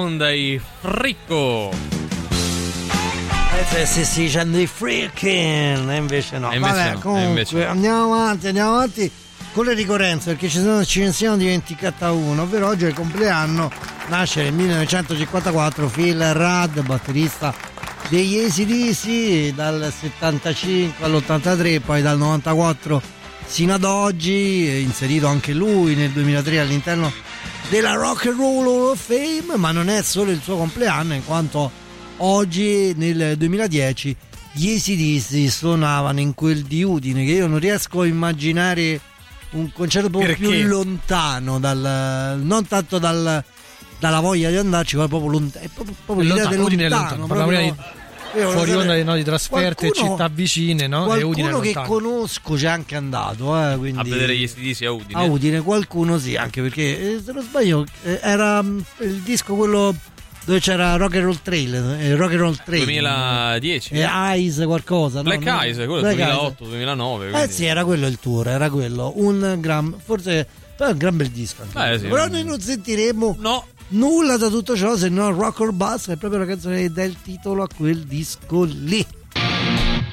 con dai Fricco. Sì, dicendo i freaking, e invece no. Vabbè, no, comunque invece no. andiamo avanti con le ricorrenze, perché ce ne siamo dimenticata uno, ovvero oggi è il compleanno, nasce nel 1954 Phil Rudd, batterista degli AC/DC, dal 75 all'83, poi dal 94 sino ad oggi, è inserito anche lui nel 2003 all'interno della Rock and Roll Hall of Fame, ma non è solo il suo compleanno, in quanto oggi nel 2010 gli AC/DC suonavano in quel di Udine, che io non riesco a immaginare un concerto proprio più lontano non tanto dalla voglia di andarci, ma proprio lontano, è proprio l'idea del lontano, fuori onda di trasferte, città vicine, no? Qualcuno che conosco c'è anche andato, quindi a vedere gli AC/DC a Udine. Qualcuno sì, anche perché se non sbaglio era il disco quello dove c'era Rock and Roll Trail 2010 Eyes qualcosa, Black no? Eyes, quello Black 2008-2009 quindi. Sì, era quello il tour, era quello un gran bel disco anche sì, però noi non sentiremo no nulla da tutto ciò se non Rock or Bust, che è proprio la canzone che dà il titolo a quel disco lì.